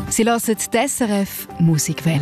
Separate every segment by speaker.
Speaker 1: Sie hören die SRF Musikwelle.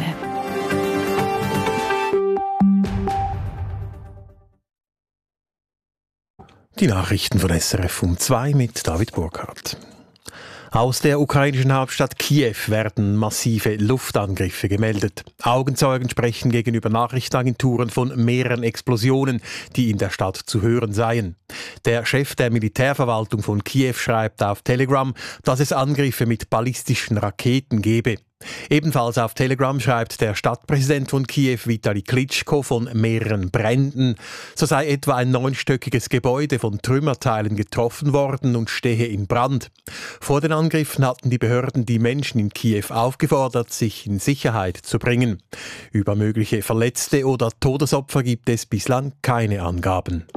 Speaker 2: Die Nachrichten von SRF um 2 mit David Burkhardt. Aus der ukrainischen Hauptstadt Kiew werden massive Luftangriffe gemeldet. Augenzeugen sprechen gegenüber Nachrichtenagenturen von mehreren Explosionen, die in der Stadt zu hören seien. Der Chef der Militärverwaltung von Kiew schreibt auf Telegram, dass es Angriffe mit ballistischen Raketen gebe. Ebenfalls auf Telegram schreibt der Stadtpräsident von Kiew, Vitali Klitschko, von mehreren Bränden. So sei etwa ein 9-stöckiges Gebäude von Trümmerteilen getroffen worden und stehe in Brand. Vor den Angriffen hatten die Behörden die Menschen in Kiew aufgefordert, sich in Sicherheit zu bringen. Über mögliche Verletzte oder Todesopfer gibt es bislang keine Angaben.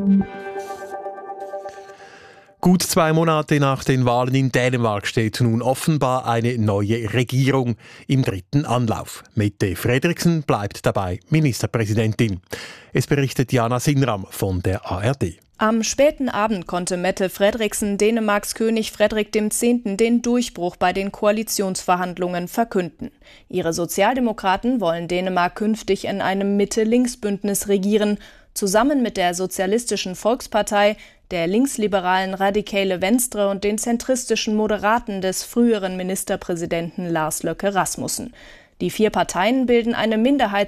Speaker 2: Gut 2 Monate nach den Wahlen in Dänemark steht nun offenbar eine neue Regierung im 3. Anlauf. Mette Frederiksen bleibt dabei Ministerpräsidentin. Es berichtet Jana Sinram von der ARD.
Speaker 3: Am späten Abend konnte Mette Frederiksen Dänemarks König Frederik X. den Durchbruch bei den Koalitionsverhandlungen verkünden. Ihre Sozialdemokraten wollen Dänemark künftig in einem Mitte-Links-Bündnis regieren, zusammen mit der Sozialistischen Volkspartei, der linksliberalen Radikale Venstre und den zentristischen Moderaten des früheren Ministerpräsidenten Lars Løkke Rasmussen. Die 4 Parteien bilden eine